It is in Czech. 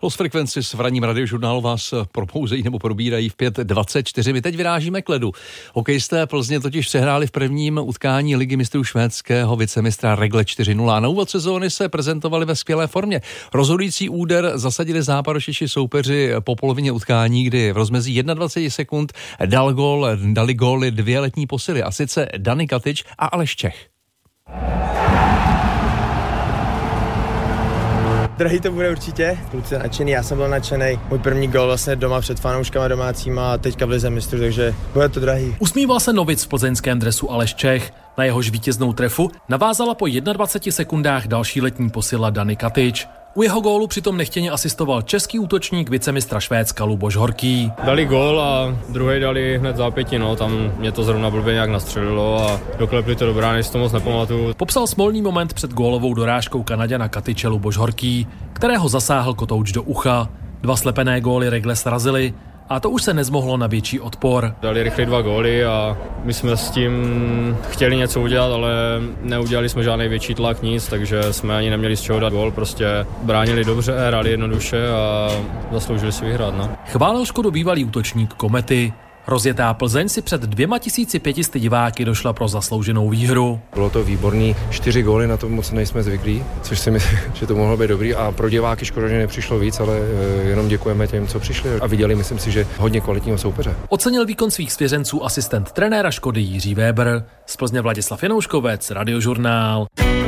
Los Frequencies v ranním radiožurnálu vás propouzejí nebo probírají v 5:24. My teď vyrážíme k ledu. Hokejisté Plzně totiž přehráli v prvním utkání Ligy mistrů švédského vicemistra Rögle 4:0. Na úvod sezóny se prezentovali ve skvělé formě. Rozhodující úder zasadili západošiši soupeři po polovině utkání, kdy v rozmezí 21 sekund dali góly dvě letní posily, a sice Dani Katič a Aleš Čech. Drahý to bude určitě, kluci nadšený, já jsem byl nadšený. Můj první gól vlastně doma před fanouškama domácíma a teďka v lize mistrů, takže bude to drahý. Usmíval se novic v plzeňském dresu Aleš Čech. Na jehož vítěznou trefu navázala po 21 sekundách další letní posila Dani Katič. U jeho gólu přitom nechtěně asistoval český útočník vicemistra Švédska Luboš Horký. Dali gól a druhý dali hned zápětí, tam mě to zrovna blbě nějak nastřelilo a doklepli to do brány, si to moc nepamatuju. Popsal smolný moment před gólovou dorážkou Kanaďana Katiče Luboš Horký, kterého zasáhl kotouč do ucha. Dva slepené góly Rögle srazily a to už se nezmohlo na větší odpor. Dali rychle 2 góly a my jsme s tím chtěli něco udělat, ale neudělali jsme žádný větší tlak, nic, takže jsme ani neměli z čeho dát gól, prostě bránili dobře, hráli jednoduše a zasloužili si vyhrát. Chválil škodu bývalý útočník Komety. Rozjetá Plzeň si před 2500 diváky došla pro zaslouženou výhru. Bylo to výborný, 4 góly, na to moc nejsme zvyklí, což si myslím, že to mohlo být dobrý, a pro diváky škoda, že nepřišlo víc, ale jenom děkujeme těm, co přišli a viděli, myslím si, že hodně kvalitního soupeře. Ocenil výkon svých svěřenců asistent trenéra Škody Jiří Weber. Z Plzně Vladislav Janouškovec, Radiožurnál.